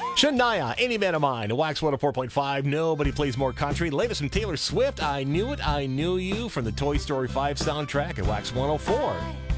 Shania, Any Man of Mine, Wax 104.5. Nobody plays more country. Latest from Taylor Swift, I Knew It, I Knew You from the Toy Story 5 soundtrack at Wax 104.